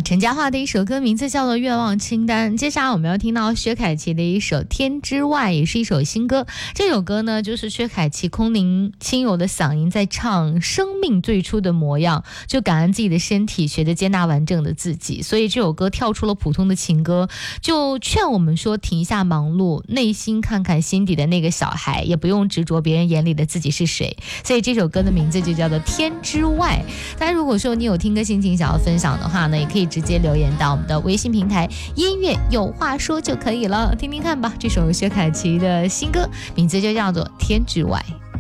陈嘉桦的一首歌名字叫做《愿望清单》。接下来我们要听到薛凯琪的一首《天之外》，也是一首新歌。这首歌呢，就是薛凯琪空灵轻柔的嗓音在唱生命最初的模样，就感恩自己的身体，学着接纳完整的自己。所以这首歌跳出了普通的情歌，就劝我们说停下忙碌，内心看看心底的那个小孩，也不用执着别人眼里的自己是谁。所以这首歌的名字就叫做《天之外》。大家如果说你有听歌心情想要分享的话呢，也可以直接留言到我们的微信平台音乐有话说就可以了，听听看吧。这首薛凯琪的新歌名字就叫做《天之外》。